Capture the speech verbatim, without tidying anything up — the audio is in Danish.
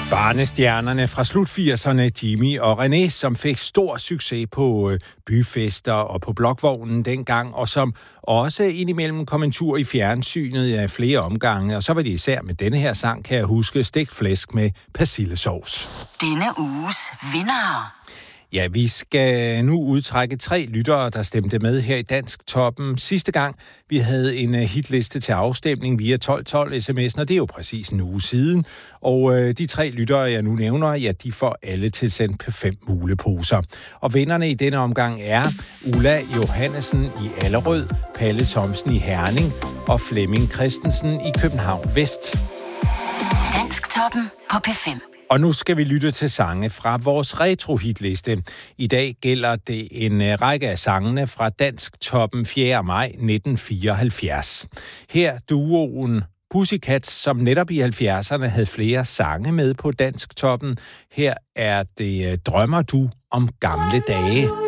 Barnestjernerne fra slut firserne, Jimmy og René, som fik stor succes på øh, byfester og på blokvognen dengang, og som også indimellem kom en tur i fjernsynet af flere omgange. Og så var det især med denne her sang, kan jeg huske, stegt flæsk med persillesovs. Denne uges vinder. Ja, vi skal nu udtrække tre lyttere, der stemte med her i Dansk Toppen. Sidste gang, vi havde en hitliste til afstemning via tolv tolv sms'en, og det er jo præcis en uge siden. Og øh, de tre lyttere, jeg nu nævner, ja, de får alle tilsendt på fem muleposer. Og vinderne i denne omgang er Ulla Johannesen i Allerød, Palle Thomsen i Herning og Flemming Christensen i København Vest. Dansk Toppen på P fem. Og nu skal vi lytte til sange fra vores retro-hitliste. I dag gælder det en række af sangene fra Dansk Toppen fjerde maj nitten fireoghalvfjerds. Her duoen Pussycats, som netop i halvfjerdserne havde flere sange med på Dansk Toppen. Her er det Drømmer du om gamle dage.